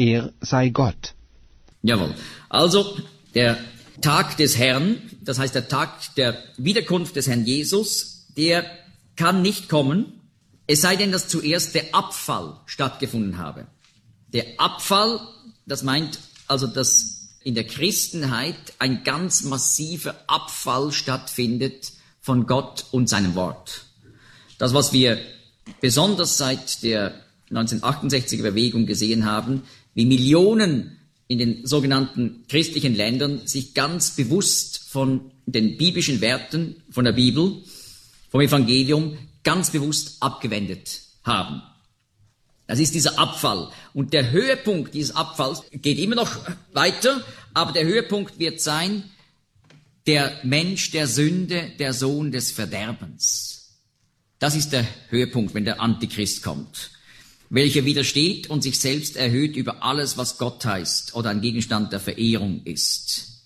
er sei Gott. Jawohl. Also, der Tag des Herrn, das heißt der Tag der Wiederkunft des Herrn Jesus, der kann nicht kommen, es sei denn, dass zuerst der Abfall stattgefunden habe. Der Abfall, das meint also, dass in der Christenheit ein ganz massiver Abfall stattfindet von Gott und seinem Wort. Das, was wir besonders seit der 1968er Bewegung gesehen haben, wie Millionen in den sogenannten christlichen Ländern sich ganz bewusst von den biblischen Werten, von der Bibel, vom Evangelium, ganz bewusst abgewendet haben. Das ist dieser Abfall. Und der Höhepunkt dieses Abfalls geht immer noch weiter, aber der Höhepunkt wird sein, der Mensch der Sünde, der Sohn des Verderbens. Das ist der Höhepunkt, wenn der Antichrist kommt, welcher widersteht und sich selbst erhöht über alles, was Gott heißt oder ein Gegenstand der Verehrung ist.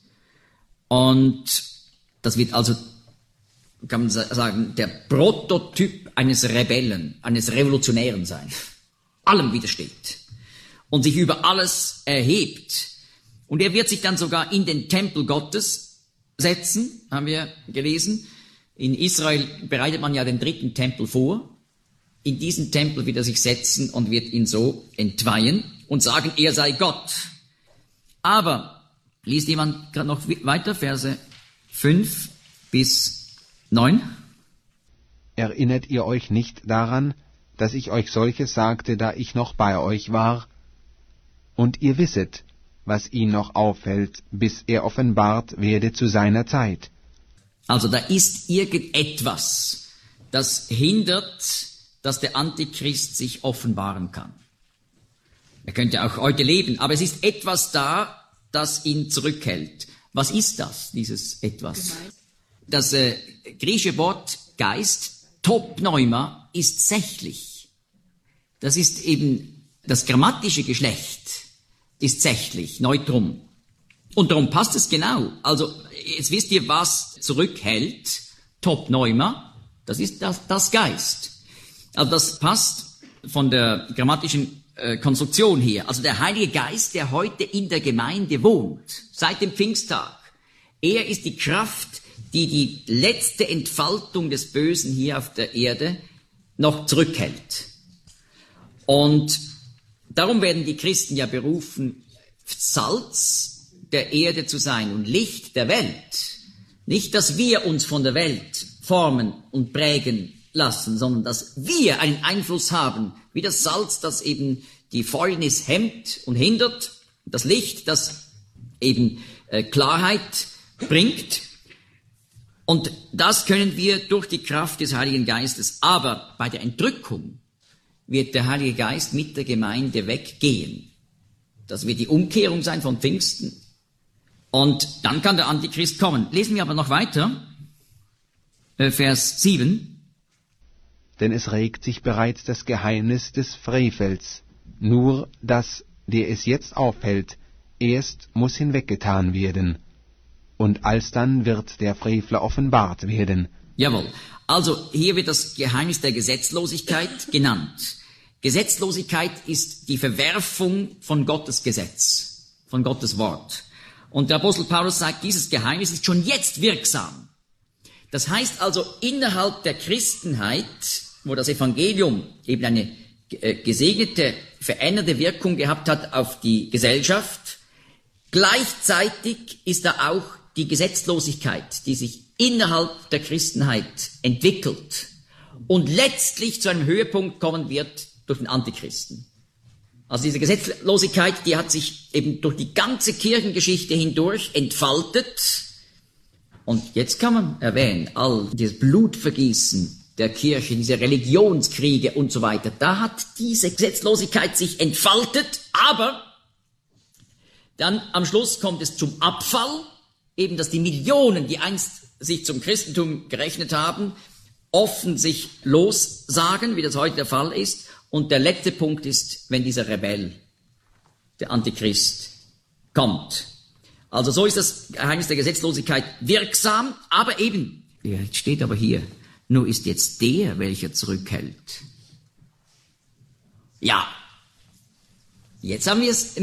Und das wird also, kann man sagen, der Prototyp eines Rebellen, eines Revolutionären sein. Allem widersteht und sich über alles erhebt. Und er wird sich dann sogar in den Tempel Gottes setzen, haben wir gelesen. In Israel bereitet man ja den dritten Tempel vor. In diesen Tempel wird er sich setzen und wird ihn so entweihen und sagen, er sei Gott. Aber, liest jemand gerade noch weiter, Verse 5 bis 9? Erinnert ihr euch nicht daran, dass ich euch solches sagte, da ich noch bei euch war? Und ihr wisset, was ihn noch aufhält, bis er offenbart werde zu seiner Zeit. Also da ist irgendetwas, das hindert, dass der Antichrist sich offenbaren kann. Er könnte auch heute leben, aber es ist etwas da, das ihn zurückhält. Was ist das, dieses etwas? Das griechische Wort Geist, Topneuma, ist sächlich. Das ist eben das grammatische Geschlecht, ist sächlich, Neutrum. Und darum passt es genau. Also jetzt wisst ihr, was zurückhält, Topneuma, das ist das Geist. Also das passt von der grammatischen Konstruktion her. Also der Heilige Geist, der heute in der Gemeinde wohnt, seit dem Pfingsttag, er ist die Kraft, die die letzte Entfaltung des Bösen hier auf der Erde noch zurückhält. Und darum werden die Christen ja berufen, Salz der Erde zu sein und Licht der Welt. Nicht, dass wir uns von der Welt formen und prägen lassen, sondern dass wir einen Einfluss haben, wie das Salz, das eben die Fäulnis hemmt und hindert, das Licht, das eben Klarheit bringt. Und das können wir durch die Kraft des Heiligen Geistes. Aber bei der Entrückung wird der Heilige Geist mit der Gemeinde weggehen. Das wird die Umkehrung sein von Pfingsten. Und dann kann der Antichrist kommen. Lesen wir aber noch weiter, Vers 7. Denn es regt sich bereits das Geheimnis des Frevels. Nur das, der es jetzt aufhält, erst muss hinweggetan werden. Und alsdann wird der Frevler offenbart werden. Jawohl. Also hier wird das Geheimnis der Gesetzlosigkeit genannt. Gesetzlosigkeit ist die Verwerfung von Gottes Gesetz, von Gottes Wort. Und der Apostel Paulus sagt, dieses Geheimnis ist schon jetzt wirksam. Das heißt also, innerhalb der Christenheit, wo das Evangelium eben eine gesegnete, veränderte Wirkung gehabt hat auf die Gesellschaft, gleichzeitig ist da auch die Gesetzlosigkeit, die sich innerhalb der Christenheit entwickelt und letztlich zu einem Höhepunkt kommen wird durch den Antichristen. Also diese Gesetzlosigkeit, die hat sich eben durch die ganze Kirchengeschichte hindurch entfaltet. Und jetzt kann man erwähnen, all dieses Blutvergießen der Kirche, diese Religionskriege und so weiter, da hat diese Gesetzlosigkeit sich entfaltet, aber dann am Schluss kommt es zum Abfall, eben dass die Millionen, die einst sich zum Christentum gerechnet haben, offen sich lossagen, wie das heute der Fall ist. Und der letzte Punkt ist, wenn dieser Rebell, der Antichrist, kommt. Also so ist das Geheimnis der Gesetzlosigkeit wirksam, aber eben, ja, jetzt steht aber hier, nur ist jetzt der, welcher zurückhält. Ja, jetzt haben wir es